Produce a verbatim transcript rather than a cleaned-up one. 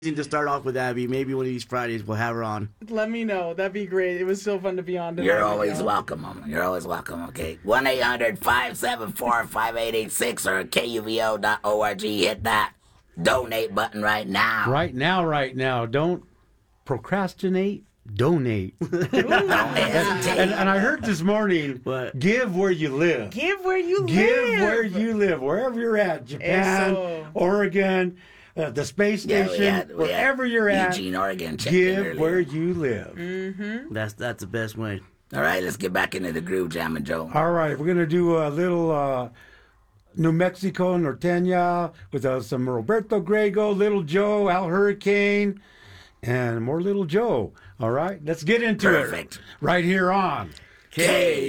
to start off with Abby. Maybe one of these Fridays we'll have her on. Let me know. That'd be great. It was so fun to be on tonight. You're always welcome. You're always welcome, okay? one eight hundred five seven four five eight eight six or K U V O dot org. Hit that donate button right now. Right now, right now. Don't procrastinate. Donate. Don't hesitate. And, and I heard this morning, What? give where you live. Give where you Give live. where you live, wherever you're at. Japan, Eso. Oregon, uh, the space Yeah, station, we had- we wherever had you're at. Eugene, Oregon. Checked in Give earlier. where you live. Mm-hmm. That's that's the best way. All right, let's get back into the groove, Jammin' Joe. All right, we're going to do a little uh, New Mexico, Norteña, with uh, some Roberto Grego, Little Joe, Al Hurricane, and more Little Joe. All right, let's get into Perfect. it. Right here on K